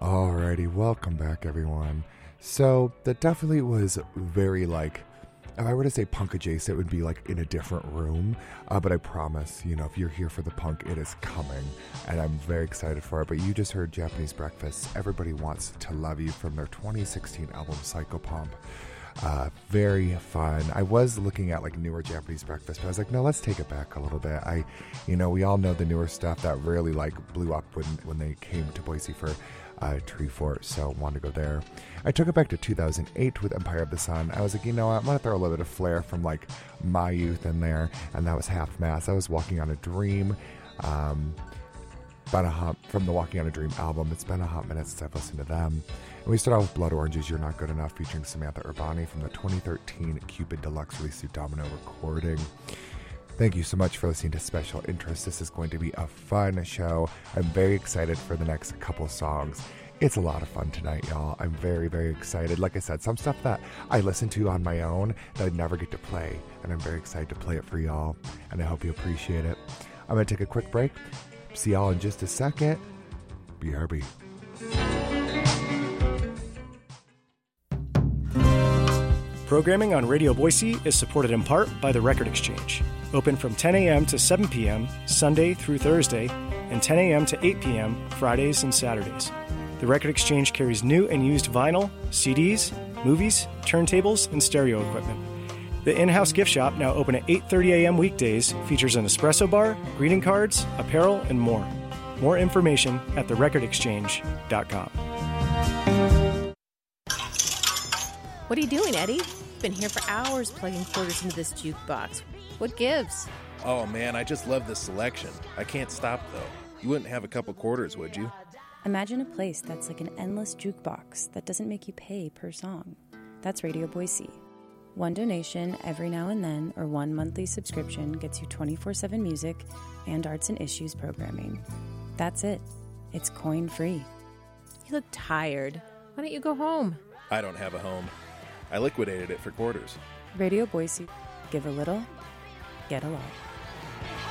Alrighty, welcome back, everyone. So, that definitely was very, if I were to say punk adjacent, it would be, in a different room. But I promise, if you're here for the punk, it is coming. And I'm very excited for it. But you just heard Japanese Breakfast, Everybody Wants to Love You, from their 2016 album, Psychopomp. Very fun. I was looking at newer Japanese Breakfast, but I was like, no, let's take it back a little bit. We all know the newer stuff that really blew up when they came to Boise for Tree Fort, so wanted to go there. I took it back to 2008 with Empire of the Sun. I was like, you know what, I'm gonna throw a little bit of flair from my youth in there, and that was Half Mast. I was Walking on a Dream. From the Walking on a Dream album. It's been a hot minute since I've listened to them. And we start out with Blood Orange's You're Not Good Enough, featuring Samantha Urbani, from the 2013 Cupid Deluxe release through Domino Recording. Thank you so much for listening to Special Interest. This is going to be a fun show. I'm very excited for the next couple songs. It's a lot of fun tonight, y'all. I'm very, very excited. Like I said, some stuff that I listen to on my own that I never get to play, and I'm very excited to play it for y'all, and I hope you appreciate it. I'm going to take a quick break. See y'all in just a second. BRB. Programming on Radio Boise is supported in part by The Record Exchange. Open from 10 a.m. to 7 p.m. Sunday through Thursday, and 10 a.m. to 8 p.m. Fridays and Saturdays. The Record Exchange carries new and used vinyl, CDs, movies, turntables, and stereo equipment. The in-house gift shop, now open at 8:30 a.m. weekdays, features an espresso bar, greeting cards, apparel, and more. More information at therecordexchange.com. What are you doing, Eddie? Been here for hours plugging quarters into this jukebox. What gives? Oh, man, I just love this selection. I can't stop, though. You wouldn't have a couple quarters, would you? Imagine a place that's like an endless jukebox that doesn't make you pay per song. That's Radio Boise. One donation every now and then, or one monthly subscription, gets you 24/7 music and arts and issues programming. That's it. It's coin-free. You look tired. Why don't you go home? I don't have a home. I liquidated it for quarters. Radio Boise. Give a little, get a lot.